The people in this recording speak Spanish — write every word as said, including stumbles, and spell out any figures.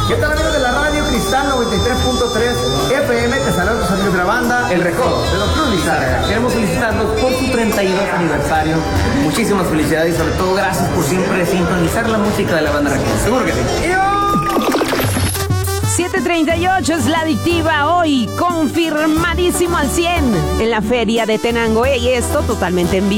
¿Qué tal, amigos de la radio Cristal noventa y tres punto tres F M? Te saludan tus amigos de la banda El Recodo, de Don Cruz Lizárraga. Queremos felicitarlos por su treinta y dos aniversario. Muchísimas felicidades y sobre todo gracias por siempre sintonizar la música de la banda Recodo. Seguro que sí. siete treinta y ocho es la adictiva hoy, confirmadísimo al cien en la feria de Tenango. Y esto totalmente en vivo.